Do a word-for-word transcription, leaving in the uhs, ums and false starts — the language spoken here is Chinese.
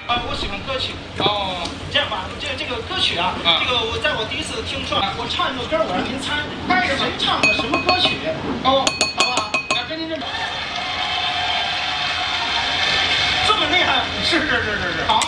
啊，我喜欢歌曲。 哦， 这样吧，这这个歌曲啊， 啊这个我在我第一次听说，我唱一个歌，我让您猜，是谁唱的什么歌曲？ 哦， 好不好？ 那跟您这么， 这么厉害？ 是是是是是。 好。